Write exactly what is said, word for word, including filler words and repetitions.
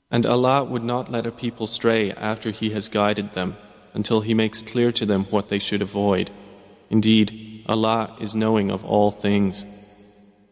And Allah would not let a people stray after He has guided them, until He makes clear to them what they should avoid. Indeed, Allah is knowing of all things.